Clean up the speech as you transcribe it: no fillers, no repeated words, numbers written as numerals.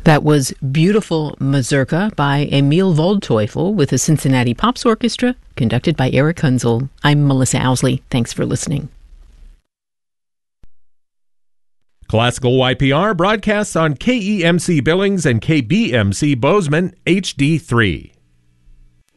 That was Beautiful Mazurka by Emil Waldteufel with the Cincinnati Pops Orchestra, conducted by Eric Hunzel. I'm Melissa Owsley. Thanks for listening. Classical YPR broadcasts on KEMC Billings and KBMC Bozeman HD3.